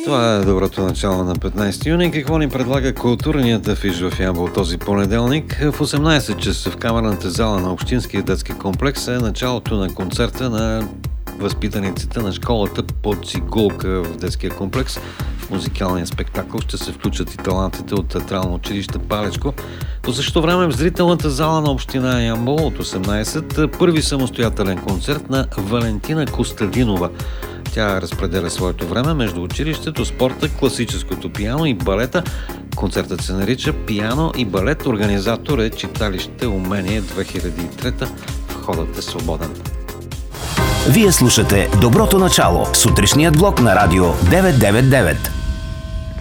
Това е доброто начало на 15 юни. Какво ни предлага културният афиш в Ямбол този понеделник? В 18 часа в камерната зала на Общинския детски комплекс е началото на концерта на възпитаниците на школата под цигулка в детския комплекс. В музикалния спектакъл ще се включат и талантите от театрално училище Палечко. По същото време в зрителната зала на община Ямбол от 18 първи самостоятелен концерт на Валентина Костадинова. Тя разпределя своето време между училището, спорта, класическото пиано и балета. Концертът се нарича Пиано и балет. Организатор е читалище Умение 2003. Входът е свободен. Вие слушате Доброто начало, сутрешният блок на Радио 999.